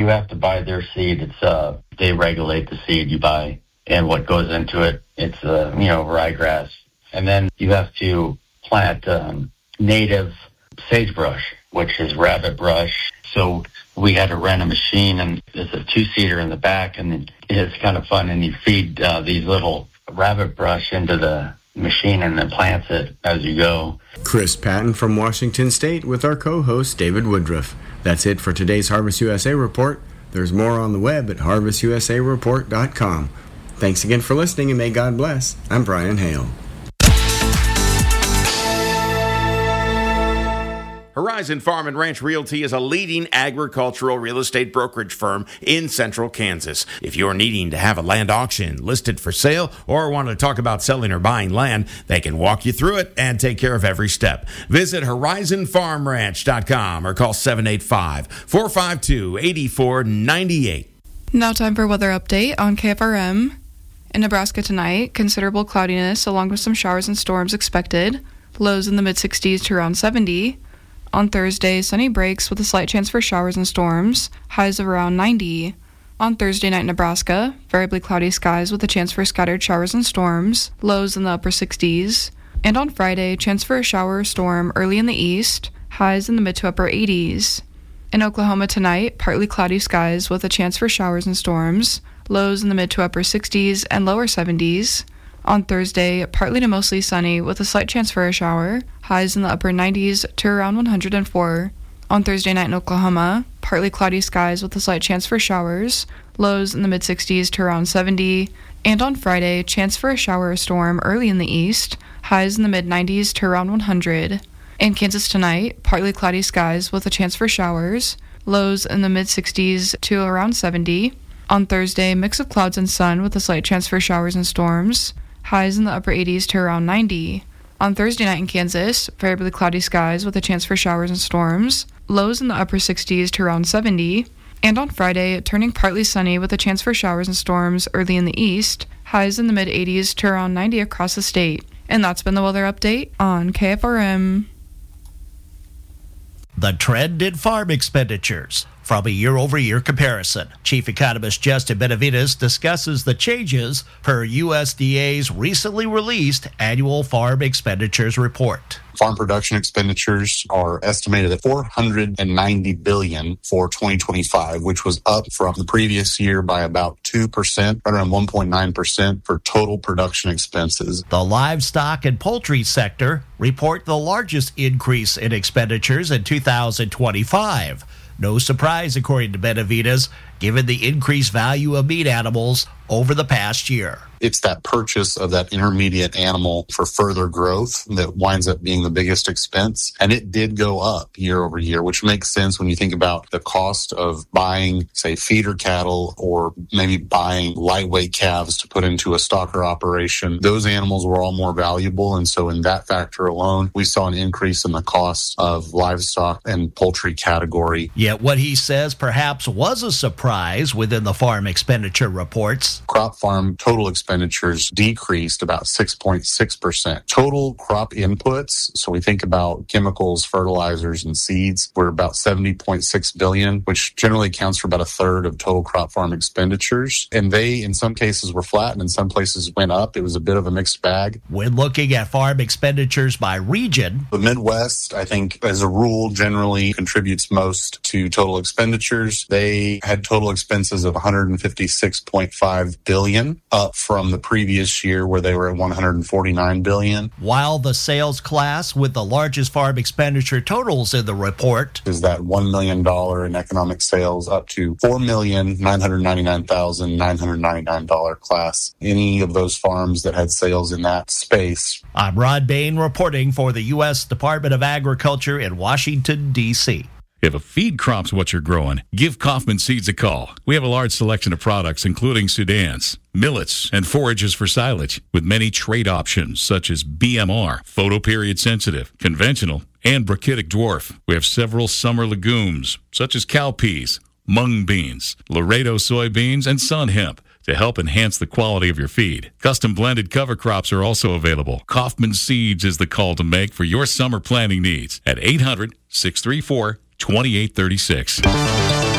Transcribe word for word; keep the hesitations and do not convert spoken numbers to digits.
have to buy their seed. It's uh, they regulate the seed you buy and what goes into it. It's uh, you know ryegrass, and then you have to plant um, native sagebrush, which is rabbit brush. So we had to rent a machine, and there's a two-seater in the back, and it's kind of fun. And you feed uh, these little rabbit brush into the machine, and then plants it as you go. Chris Patton from Washington State with our co-host David Woodruff. That's it for today's Harvest U S A Report. There's more on the web at harvest u s a report dot com. Thanks again for listening, and may God bless. I'm Brian Hale. Horizon Farm and Ranch Realty is a leading agricultural real estate brokerage firm in central Kansas. If you're needing to have a land auction listed for sale or want to talk about selling or buying land, they can walk you through it and take care of every step. Visit horizon farm ranch dot com or call seven eight five, four five two, eight four nine eight. Now time for weather update on K F R M. In Nebraska tonight, considerable cloudiness along with some showers and storms expected. Lows in the mid-sixties to around seventy. On Thursday, sunny breaks with a slight chance for showers and storms, highs of around ninety. On Thursday night in Nebraska, variably cloudy skies with a chance for scattered showers and storms, lows in the upper sixties. And on Friday, chance for a shower or storm early in the east, highs in the mid to upper eighties. In Oklahoma tonight, partly cloudy skies with a chance for showers and storms, lows in the mid to upper sixties and lower seventies. On Thursday, partly to mostly sunny with a slight chance for a shower, highs in the upper nineties to around one hundred four. On Thursday night in Oklahoma, partly cloudy skies with a slight chance for showers, lows in the mid-sixties to around seventy. And on Friday, chance for a shower or storm early in the east, highs in the mid-nineties to around one hundred. In Kansas tonight, partly cloudy skies with a chance for showers, lows in the mid-sixties to around seventy. On Thursday, mix of clouds and sun with a slight chance for showers and storms, highs in the upper eighties to around ninety. On Thursday night in Kansas, variably cloudy skies with a chance for showers and storms, lows in the upper sixties to around seventy. And on Friday, turning partly sunny with a chance for showers and storms early in the east, highs in the mid-eighties to around ninety across the state. And that's been the weather update on K F R M. The trend in farm expenditures from a year-over-year comparison. Chief Economist Justin Benavides discusses the changes per U S D A's recently released annual farm expenditures report. Farm production expenditures are estimated at four hundred ninety billion dollars for twenty twenty-five, which was up from the previous year by about two percent, right around one point nine percent for total production expenses. The livestock and poultry sector report the largest increase in expenditures in two thousand twenty-five. No surprise, according to Benavides, given the increased value of meat animals over the past year. It's that purchase of that intermediate animal for further growth that winds up being the biggest expense. And it did go up year over year, which makes sense when you think about the cost of buying, say, feeder cattle or maybe buying lightweight calves to put into a stocker operation. Those animals were all more valuable. And so in that factor alone, we saw an increase in the cost of livestock and poultry category. Yet what he says perhaps was a surprise within the farm expenditure reports. Crop farm total expenditures decreased about six point six percent. Total crop inputs, so we think about chemicals, fertilizers, and seeds, were about seventy point six billion dollars, which generally accounts for about a third of total crop farm expenditures. And they, in some cases, were flat, and in some places went up. It was a bit of a mixed bag. When looking at farm expenditures by region, the Midwest, I think, as a rule, generally contributes most to total expenditures. They had total expenses of one hundred fifty-six point five billion dollars, up from the previous year where they were at one hundred forty-nine billion dollars. While the sales class with the largest farm expenditure totals in the report is that one million dollars in economic sales up to four million nine hundred ninety-nine thousand nine hundred ninety-nine dollars class. Any of those farms that had sales in that space. I'm Rod Bain reporting for the U S Department of Agriculture in Washington, D C If a feed crop's what you're growing, give Kaufman Seeds a call. We have a large selection of products, including Sudans, millets, and forages for silage, with many trait options such as B M R, photoperiod sensitive, conventional, and brachytic dwarf. We have several summer legumes, such as cowpeas, mung beans, Laredo soybeans, and sun hemp, to help enhance the quality of your feed. Custom blended cover crops are also available. Kaufman Seeds is the call to make for your summer planting needs at eight hundred, six three four, two eight three six.